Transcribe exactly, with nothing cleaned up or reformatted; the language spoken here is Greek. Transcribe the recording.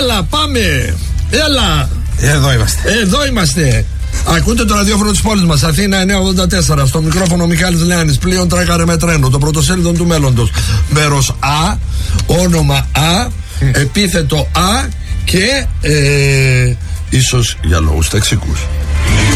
Έλα, πάμε. Έλα. Εδώ είμαστε. Εδώ είμαστε. Ακούτε το ραδιόφωνο της πόλης μας, Αθήνα εννιακόσια ογδόντα τέσσερα. Στο μικρόφωνο Μιχάλης Λεάνης. Πλοίον τράκαρε με τρένο. Το πρωτοσέλιδο του μέλλοντος. Μέρος Α, όνομα Α, επίθετο Α και ε, ίσως για λόγους ταξικούς.